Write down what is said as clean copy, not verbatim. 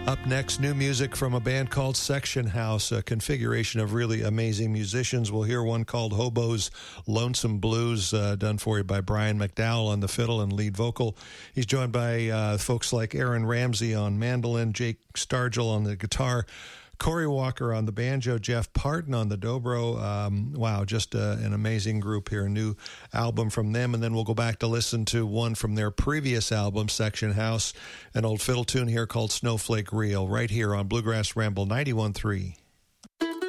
Up next, new music from a band called Section House, a configuration of really amazing musicians. We'll hear one called Hobo's Lonesome Blues, done for you by Brian McDowell on the fiddle and lead vocal. He's joined by folks like Aaron Ramsey on mandolin, Jake Stargell on the guitar, Corey Walker on the banjo, Jeff Parton on the dobro. Wow, just an amazing group here. A new album from them, and then we'll go back to listen to one from their previous album, Section House, an old fiddle tune here called Snowflake Reel, right here on Bluegrass Ramble 91.3.